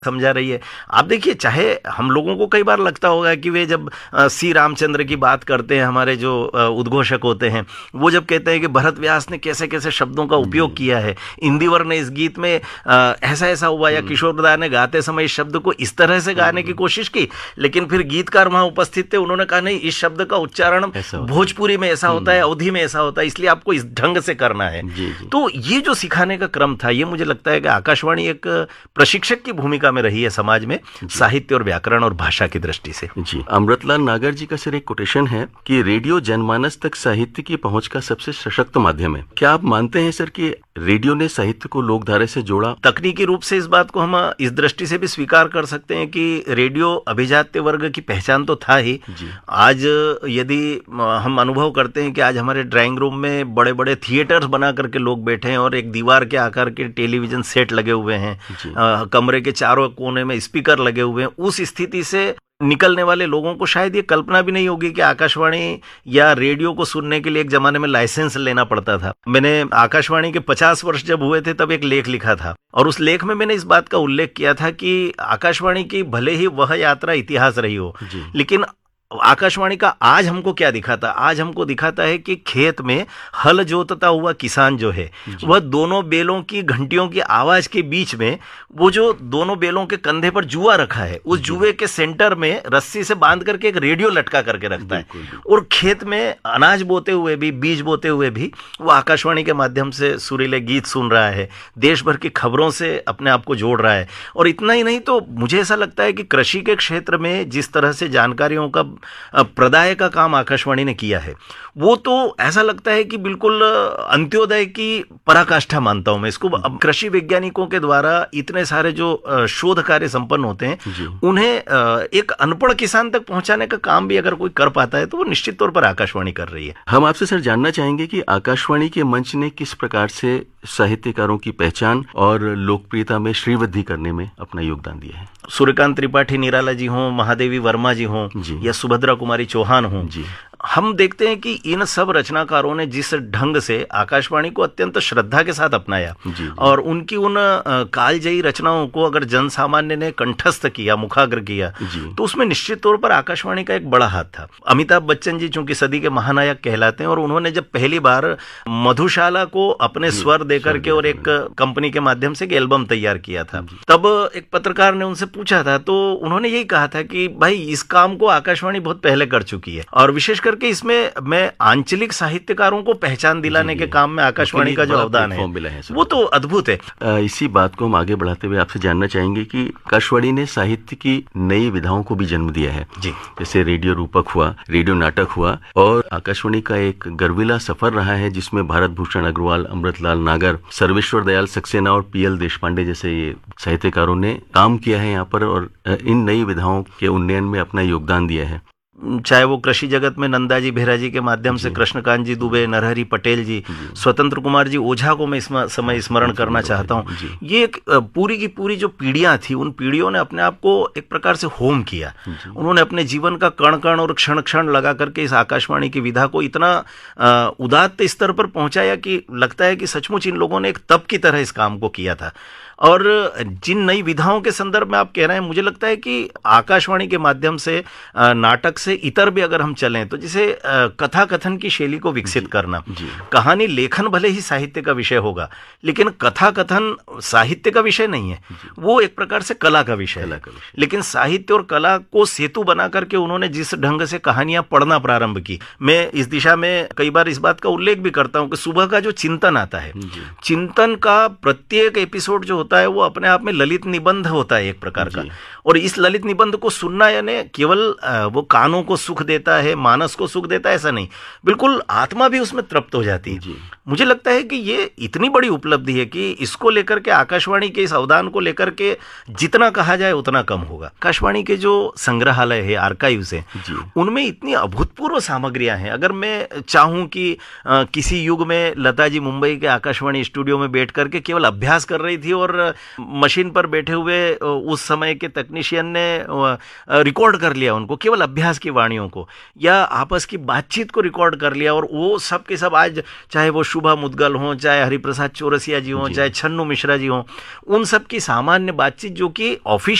समझा रही है। आप देखिए, चाहे हम लोगों को कई बार लगता होगा कि वे जब सी रामचंद्र की बात करते हैं, हमारे जो उद्घोषक होते हैं, वो जब कहते हैं कि भरत व्यास ने कैसे कैसे शब्दों का उपयोग किया है, इंदिवर ने इस गीत में ऐसा ऐसा हुआ, या किशोर दा ने गाते समय इस शब्द को इस तरह से गाने की कोशिश की, लेकिन फिर गीतकार वहां उपस्थित थे, उन्होंने कहा नहीं, इस शब्द का उच्चारण भोजपुरी में ऐसा होता है, अवधी में ऐसा होता है, इसलिए आपको इस ढंग से करना है। तो ये जो सिखाने का क्रम था, ये मुझे लगता है कि आकाशवाणी एक प्रशिक्षक की भूमिका में रही है समाज में, साहित्य और व्याकरण और भाषा की दृष्टि से। जी, अमृतलाल नागर जी का सर एक कोटेशन है कि रेडियो जनमानस तक साहित्य की पहुंच का सबसे सशक्त माध्यम है। क्या आप मानते हैं सर कि रेडियो ने साहित्य को लोकधारा से जोड़ा? तकनीकी रूप से इस बात को हम इस दृष्टि से भी स्वीकार कर सकते हैं कि रेडियो अभिजात्य वर्ग की पहचान तो था ही। आज यदि हम अनुभव करते हैं कि आज हमारे ड्राइंग रूम में बड़े बड़े थिएटर्स बना करके लोग बैठे हैं और एक दीवार के आकार के टेलीविजन सेट लगे हुए हैं, कमरे के चारों कोने में स्पीकर लगे हुए हैं, उस स्थिति से निकलने वाले लोगों को शायद ये कल्पना भी नहीं होगी कि आकाशवाणी या रेडियो को सुनने के लिए एक जमाने में लाइसेंस लेना पड़ता था। मैंने आकाशवाणी के 50 वर्ष जब हुए थे तब एक लेख लिखा था, और उस लेख में मैंने इस बात का उल्लेख किया था कि आकाशवाणी की भले ही वह यात्रा इतिहास रही हो, लेकिन आकाशवाणी का आज हमको क्या दिखाता? आज हमको दिखाता है कि खेत में हल जोतता हुआ किसान जो है, वह दोनों बेलों की घंटियों की आवाज के बीच में वो जो दोनों बेलों के कंधे पर जुआ रखा है, उस जुए के सेंटर में रस्सी से बांध करके एक रेडियो लटका करके रखता है, और खेत में अनाज बोते हुए भी, बीज बोते हुए भी वो आकाशवाणी के माध्यम से सुरीले गीत सुन रहा है, देश भर की खबरों से अपने आप को जोड़ रहा है। और इतना ही नहीं, तो मुझे ऐसा लगता है कि कृषि के क्षेत्र में जिस तरह से जानकारियों का प्रदाय का काम आकाशवाणी ने किया है, वो तो ऐसा लगता है कि बिल्कुल अंत्योदय की पराकाष्ठा मानता हूं मैं इसको। अब कृषि वैज्ञानिकों के द्वारा इतने सारे जो शोध कार्य संपन्न होते हैं, उन्हें एक अनपढ़ किसान तक पहुंचाने का काम भी अगर कोई कर पाता है तो वो निश्चित तौर पर आकाशवाणी कर रही है। हम आपसे सर जानना चाहेंगे कि आकाशवाणी के मंच ने किस प्रकार से साहित्यकारों की पहचान और लोकप्रियता में श्रीवृद्धि करने में अपना योगदान दिया है। सूर्यकांत त्रिपाठी निराला जी हों, महादेवी वर्मा जी हों, या सुभद्रा कुमारी चौहान हों, हम देखते हैं कि इन सब रचनाकारों ने जिस ढंग से आकाशवाणी को अत्यंत श्रद्धा के साथ अपनाया, और उनकी उन कालजयी रचनाओं को अगर जन सामान्य ने कंठस्थ किया, मुखाग्र किया, तो उसमें निश्चित तौर पर आकाशवाणी का एक बड़ा हाथ था। अमिताभ बच्चन जी चूंकि सदी के महानायक कहलाते हैं, और उन्होंने जब पहली बार मधुशाला को अपने स्वर देकर के और एक कंपनी के माध्यम से एक एल्बम तैयार किया था, तब एक पत्रकार ने उनसे पूछा था, तो उन्होंने यही कहा था कि भाई इस काम को आकाशवाणी बहुत पहले कर चुकी है, और विशेष करके इसमें मैं आंचलिक साहित्यकारों को पहचान दिलाने के काम में आकाशवाणी का जो अवदान है वो तो अद्भुत है। इसी बात को हम आगे बढ़ाते हुए आपसे जानना चाहेंगे कि आकाशवाणी ने साहित्य की नई विधाओं को भी जन्म दिया है, जैसे रेडियो रूपक हुआ, रेडियो नाटक हुआ, और आकाशवाणी का एक गर्विला सफर रहा है जिसमें भारत भूषण अग्रवाल, अमृतलाल नागर, सर्वेश्वर दयाल सक्सेना और पीएल देशपांडे जैसे ये साहित्यकारों ने काम किया है यहाँ पर, और इन नई विधाओं के उन्नयन में अपना योगदान दिया है। चाहे वो कृषि जगत में नंदाजी बेहरा जी के माध्यम से कृष्णकांत जी दुबे, नरहरि पटेल जी, स्वतंत्र कुमार जी ओझा को मैं इस समय स्मरण करना चाहता हूँ। ये एक पूरी की पूरी जो पीढ़ियां थी, उन पीढ़ियों ने अपने आप को एक प्रकार से होम किया। उन्होंने अपने जीवन का कण कण और क्षण क्षण लगा करके इस आकाशवाणी की विधा को इतना उदात्त स्तर पर पहुंचाया कि लगता है कि सचमुच इन लोगों ने एक तप की तरह इस काम को किया था। और जिन नई विधाओं के संदर्भ में आप कह रहे हैं, मुझे लगता है कि आकाशवाणी के माध्यम से नाटक से इतर भी अगर हम चलें तो जैसे कथा कथन की शैली को विकसित करना, कहानी लेखन भले ही साहित्य का विषय होगा, लेकिन कथा कथन साहित्य का विषय नहीं है, वो एक प्रकार से कला का विषय है। लेकिन साहित्य और कला को सेतु बना करके उन्होंने जिस ढंग से कहानियां पढ़ना प्रारंभ की, मैं इस दिशा में कई बार इस बात का उल्लेख भी करता हूं कि सुबह का जो चिंतन आता है, चिंतन का प्रत्येक एपिसोड जो है वो अपने आप में ललित निबंध होता है एक प्रकार का, और इस ललित निबंध को सुनना यानी केवल वो कानों को सुख देता है, मानस को सुख देता है, ऐसा नहीं, बिल्कुल आत्मा भी उसमें तृप्त हो जाती है। मुझे लगता है कि ये इतनी बड़ी उपलब्धि है कि इसको लेकर के आकाशवाणी के इस अवदान को लेकर के जितना कहा जाए उतना कम होगा। आकाशवाणी के जो संग्रहालय है, आर्काइव्स है, उनमें इतनी अभूतपूर्व सामग्रियां हैं। अगर मैं चाहूं कि किसी युग में लता जी मुंबई के आकाशवाणी स्टूडियो में बैठ करके केवल अभ्यास कर रही थी और और मशीन पर बैठे हुए उस समय के तकनीशियन ने रिकॉर्ड कर लिया उनको, केवल अभ्यास की वाणियों को या आपस की बातचीत को रिकॉर्ड कर लिया, और वो सब के सब आज चाहे वो शुभा मुद्गल हो, चाहे हरिप्रसाद चौरसिया जी हो, चाहे छन्नू मिश्रा जी हो, उन सब की सामान्य बातचीत जो कि ऑफिशियल